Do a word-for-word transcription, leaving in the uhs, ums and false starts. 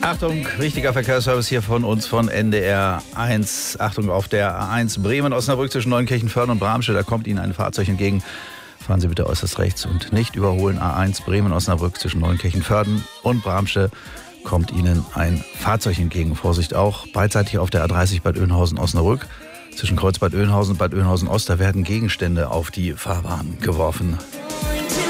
Achtung, wichtiger Verkehrsservice hier von uns von N D R eins. Achtung auf der A eins Bremen-Osnabrück zwischen Neunkirchen-Föhrden und Bramsche. Da kommt Ihnen ein Fahrzeug entgegen. Fahren Sie bitte äußerst rechts und nicht überholen. A eins Bremen-Osnabrück zwischen Neunkirchen-Föhrden und Bramsche kommt Ihnen ein Fahrzeug entgegen. Vorsicht auch, beidseitig auf der A dreißig Bad Oeynhausen-Osnabrück. Zwischen Kreuz Bad Oeynhausen und Bad Oeynhausen-Ost, da werden Gegenstände auf die Fahrbahn geworfen.